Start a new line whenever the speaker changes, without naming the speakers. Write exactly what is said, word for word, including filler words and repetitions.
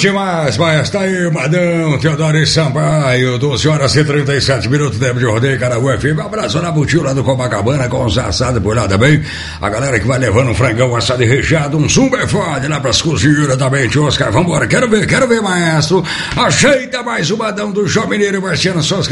Curte mais, mas tá aí, Madão, Teodoro e Sampaio, doze horas e trinta e sete minutos, tempo de rodeio, Caraú F M. Um abraço lá pro tio lá do Copacabana, com os assados por lá também. A galera que vai levando um frangão assado e recheado, um super forte lá pras cozinheiras também, tio Oscar. Vambora, quero ver, quero ver, maestro. Ajeita mais o Madão do João Mineiro, Marciano Sosca.